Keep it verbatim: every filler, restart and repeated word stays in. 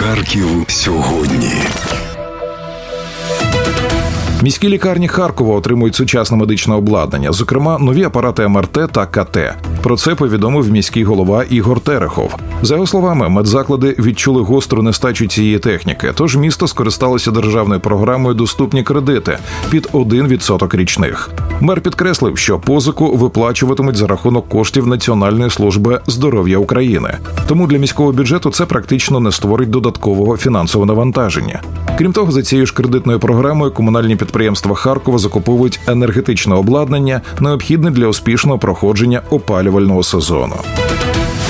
Харків сьогодні. Міські лікарні Харкова отримують сучасне медичне обладнання, зокрема, нові апарати ем ер те та ка те. Про це повідомив міський голова Ігор Терехов. За його словами, медзаклади відчули гостру нестачу цієї техніки, тож місто скористалося державною програмою «Доступні кредити» під один відсоток річних. Мер підкреслив, що позику виплачуватимуть за рахунок коштів Національної служби здоров'я України. Тому для міського бюджету це практично не створить додаткового фінансового навантаження. Крім того, за цією ж кредитною програмою комунальні підприємства Харкова закуповують енергетичне обладнання, необхідне для успішного проходження опалювального сезону.